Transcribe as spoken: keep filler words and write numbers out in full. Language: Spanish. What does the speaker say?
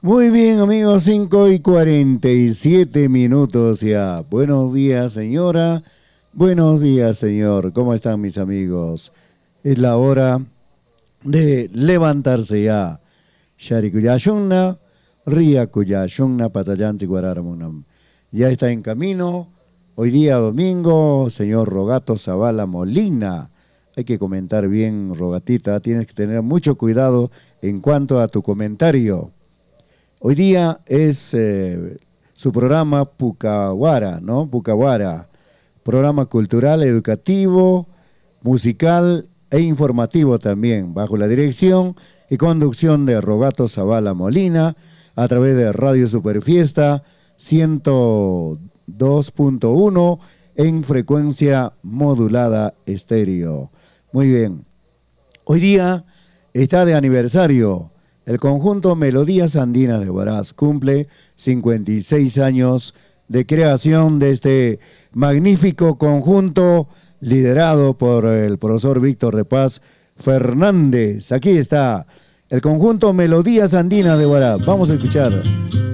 Muy bien, amigos, cinco y cuarenta y siete minutos ya. Buenos días, señora. Buenos días, señor. ¿Cómo están mis amigos? Es la hora de levantarse ya. Shari Kuyashunna, Ria Kuyashunna, Patayanti Guararamunam. Ya está en camino. Hoy día domingo, señor Rogato Zavala Molina. Hay que comentar bien, Rogatita. Tienes que tener mucho cuidado en cuanto a tu comentario. Hoy día es eh, su programa Pucahuara, ¿no? Pucahuara, programa cultural, educativo, musical e informativo también, bajo la dirección y conducción de Rogato Zavala Molina, a través de Radio Superfiesta ciento dos punto uno en frecuencia modulada estéreo. Muy bien, hoy día está de aniversario. El conjunto Melodías Andinas de Huaraz cumple cincuenta y seis años de creación de este magnífico conjunto liderado por el profesor Víctor de Paz Fernández. Aquí está el conjunto Melodías Andinas de Huaraz. Vamos a escuchar.